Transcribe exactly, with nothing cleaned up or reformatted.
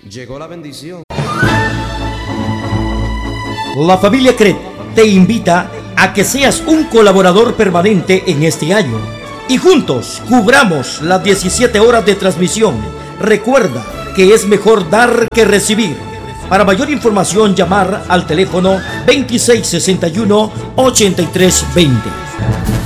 Llegó la bendición. La familia Cret te invita a que seas un colaborador permanente en este año y juntos cubramos las diecisiete horas de transmisión. Recuerda que es mejor dar que recibir. Para mayor información, llamar al teléfono veintiséis sesenta y uno, ochenta y tres veinte.